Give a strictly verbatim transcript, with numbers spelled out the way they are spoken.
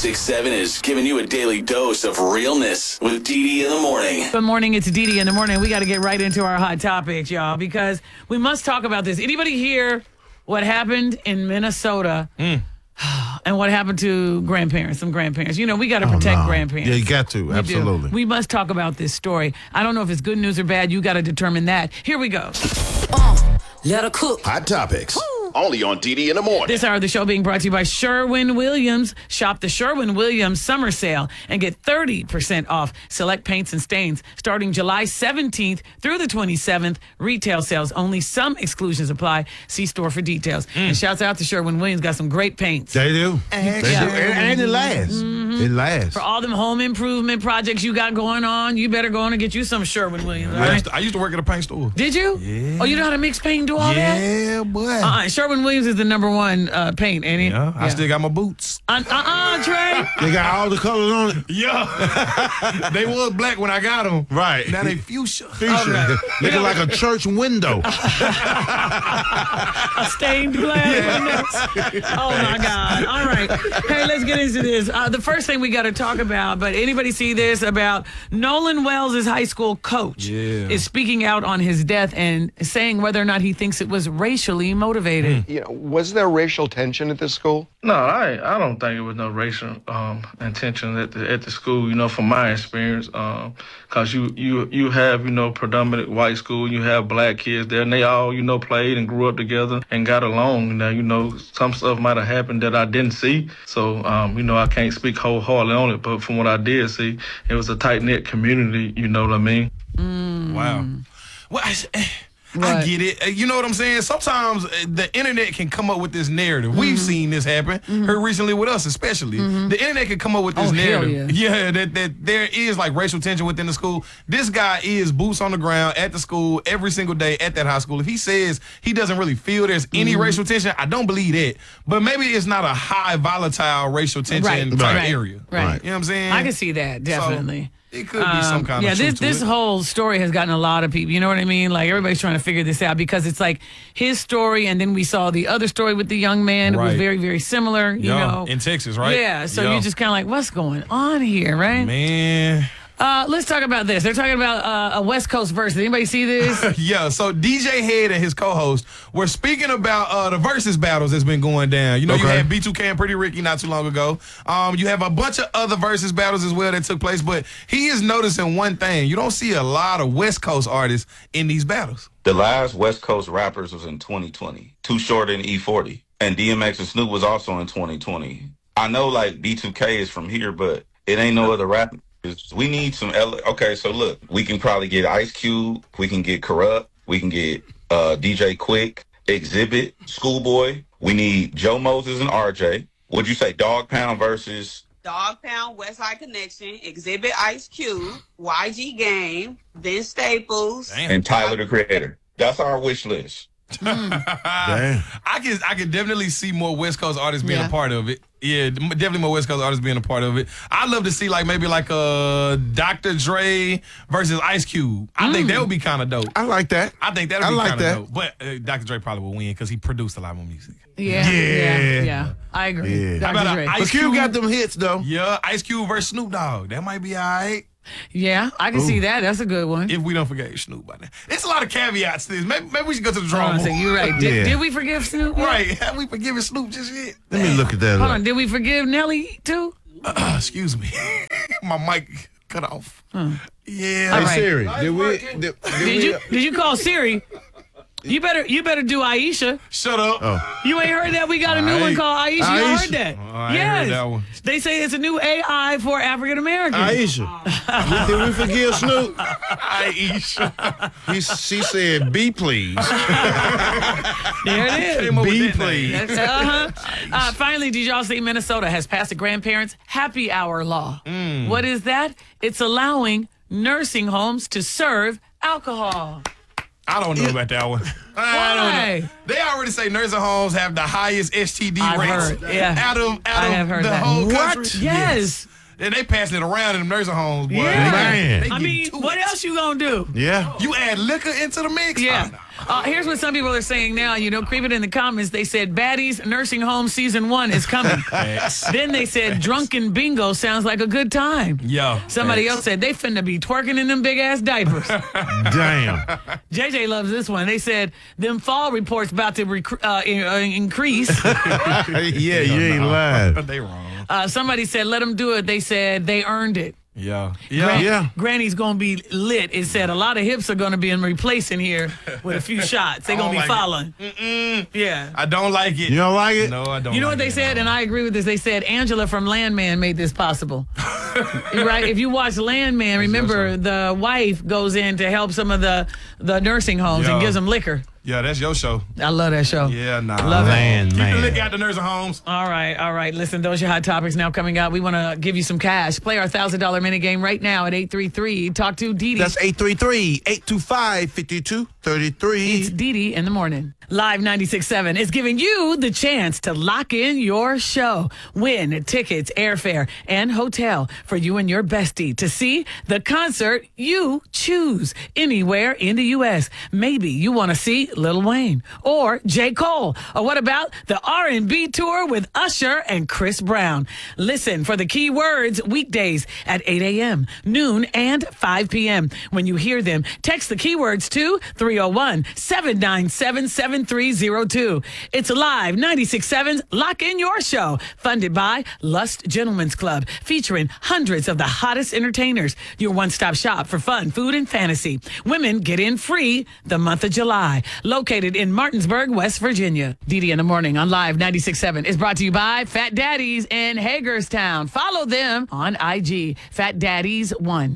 ninety-six point seven is giving you a daily dose of realness with Dee Dee in the morning. Good morning. It's Dee Dee in the morning. We got to get right into our hot topics, y'all, because we must talk about this. Anybody hear what happened in Minnesota Mm. and what happened to grandparents, some grandparents? You know, we got to protect Oh, no. grandparents. Yeah, you got to. We Absolutely. do. We must talk about this story. I don't know if it's good news or bad. You got to determine that. Here we go. Uh, let her cook. Hot topics. Only on D D in the morning. This hour of the show being brought to you by Sherwin-Williams. Shop the Sherwin-Williams summer sale and get thirty percent off select paints and stains starting July seventeenth through the twenty-seventh. Retail sales only. Some exclusions apply. See store for details. And shouts out to Sherwin-Williams. Got some great paints. They do. And- They yeah. do. And, and it lasts. It lasts. For all them home improvement projects you got going on, you better go on and get you some Sherwin-Williams. All I right? used, to, I used to work at a paint store. Did you? Yeah. Oh, you know how to mix paint and do all that? Yeah, boy. Uh-uh. Sherwin-Williams is the number one uh, paint, ain't it? yeah, I still got my boots. Uh, uh-uh, Trey. They got all the colors on it. Yeah. They was black when I got them. Right. Now they fuchsia. Fuchsia. Looking like a church window. A stained glass windows. Oh, my God. All right. Hey, let's get into this. Uh, the first thing we got to talk about, but anybody see this about Nolan Wells' his high school coach Yeah. is speaking out on his death and saying whether or not he thinks it was racially motivated. You know, was there racial tension at this school? No, I I don't think it was no racial um, intention at the at the school. You know, from my experience, because you you you have you know predominant white school, you have black kids there, and they all you know played and grew up together and got along. Now you know some stuff might have happened that I didn't see, so um, you know I can't speak wholeheartedly on it. But from what I did see, it was a tight knit community. You know what I mean? Wow. Well, I, I What? get it. Uh, You know what I'm saying? Sometimes uh, the internet can come up with this narrative. We've seen this happen here recently with us, especially. The internet can come up with this Oh, hell narrative. Yeah, that, that there is like racial tension within the school. This guy is boots on the ground at the school every single day at that high school. If he says he doesn't really feel there's any racial tension, I don't believe that. But maybe it's not a high volatile racial tension Right, type right, area. right. You know what I'm saying? I can see that, definitely. It could be some Um, kind yeah, of this truth to this it. whole story has gotten a lot of people. You know what I mean? Like everybody's trying to figure this out because it's like his story, and then we saw the other story with the young man. It was Right. very, very similar. You Yeah, know, in Texas, right? Yeah. So Yeah. you're just kind of like, what's going on here, right? Man. Uh, let's talk about this. They're talking about uh, a West Coast versus. Anybody see this? Yeah, so D J Head and his co-host were speaking about uh, the versus battles that's been going down. You know, you Okay. had B two K and Pretty Ricky not too long ago. Um, you have a bunch of other versus battles as well that took place, but he is noticing one thing. You don't see a lot of West Coast artists in these battles. The last West Coast rappers was in twenty twenty. Too Short and E forty. And D M X and Snoop was also in twenty twenty. I know like B two K is from here, but it ain't no other rappers. We need some L- okay, so look, we can probably get Ice Cube, we can get Corrupt, we can get uh, D J Quick, Exhibit, Schoolboy. We need Joe Moses and R J. What'd you say, Dog Pound versus Dog Pound, West Side Connection, Exhibit Ice Cube, Y G Game, Vince Staples. and Tyler the Creator? That's our wish list. Damn. I can I can definitely see more West Coast artists being Yeah. a part of it. Yeah, m- definitely more West Coast artists being a part of it. I'd love to see like maybe like uh Doctor Dre versus Ice Cube. I think that would be kind of dope. I like that. I think that would I be like kind of that. dope. But uh, Doctor Dre probably will win because he produced a lot more music. Yeah. Yeah. Yeah. Yeah. I agree. Yeah. Doctor How about a Dre. Ice But Cube Cube? got them hits, though. Yeah, Ice Cube versus Snoop Dogg. That might be all right Yeah, I can see that. That's a good one. if we don't forget Snoop by then. It's a lot of caveats to this. Maybe, maybe we should go to the Hold drawing on, so board. you're right. Did, Yeah. did we forgive Snoop? yet? Right. Have we forgiven Snoop just yet? Let me look at that. Hold up. on. Did we forgive Nelly too? Uh, excuse me. My mic cut off. Yeah. All Hey, right. Siri, did we... Did, did Did we, you did you call Siri? You better you better do Aisha. Shut up. Oh. You ain't heard that? We got a new I one ain't- called Aisha. You Aisha. heard that? Oh, I ain't yes. heard that one. They say it's a new A I for African Americans. Aisha, did we forgive Snoop? Aisha. He, she said, "Be please." There it is. Came up with Be that name. please. Uh-huh. Uh, finally, did y'all see Minnesota has passed a grandparents' happy hour law? Mm. What is that? It's allowing nursing homes to serve alcohol. I don't know about that one. I don't Why? know. They already say nursing homes have the highest S T D I've rates heard, yeah. out of out I of have heard the that. whole What? country. Yes. And they passing it around in the nursing homes, boy. Yeah. Man. They I getting mean, to what it. else you gonna do? Yeah. You add liquor into the mix? Yeah. Oh, no. Uh, here's what some people are saying now. You know, creep it in the comments. They said Baddies Nursing Home Season one is coming. Then they said Drunken Bingo sounds like a good time. Yo. Somebody else said they finna be twerking in them big-ass diapers. Damn. J J loves this one. They said them fall reports about to rec- uh, in- uh, increase. yeah, you ain't lying. They wrong. Uh, somebody said let them do it. They said they earned it. Yeah. Yeah. Gran- Yeah. Granny's gonna be lit. It said a lot of hips are gonna be in replacing here with a few shots. They're I gonna don't be like it. following. Mm-mm. Yeah. I don't like it. You don't like it? No, I don't You know like what they it. said, and I agree with this. They said Angela from Landman made this possible. Right? If you watch Landman, remember the wife goes in to help some of the, the nursing homes and Yeah. gives them liquor. Yeah, that's your show. I love that show. Yeah, nah. Love it. Man, Keep the man. liquor out the nursing homes. All right, all right. Listen, those are your hot topics now coming out. We want to give you some cash. Play our one thousand dollars mini game right now at eight three three. Talk to Dee Dee. That's eight three three, eight two five, five two three It's three. Dee Dee in the morning. Live ninety-six point seven is giving you the chance to lock in your show. Win tickets, airfare, and hotel for you and your bestie to see the concert you choose anywhere in the U S. Maybe you want to see Lil Wayne or J. Cole. Or what about the R and B tour with Usher and Chris Brown? Listen for the key words weekdays at eight a.m., noon, and five p.m. When you hear them, text the keywords to three oh one, seven nine seven, seven three oh two. It's Live ninety-six point seven's Lock In Your Show, funded by Lust Gentlemen's Club, featuring hundreds of the hottest entertainers. Your one-stop shop for fun, food, and fantasy. Women get in free the month of July. Located in Martinsburg, West Virginia. Dee Dee in the morning on Live ninety-six point seven is brought to you by Fat Daddies in Hagerstown. Follow them on I G, Fat Daddies one.